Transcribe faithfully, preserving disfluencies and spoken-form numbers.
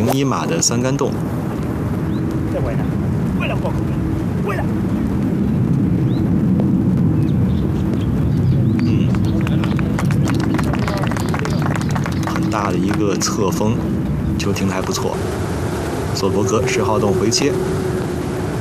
零一码的三杆洞。 再回来，回来，过回来。 嗯，很大的一个侧风，球停的还不错。索伯格十号洞回切，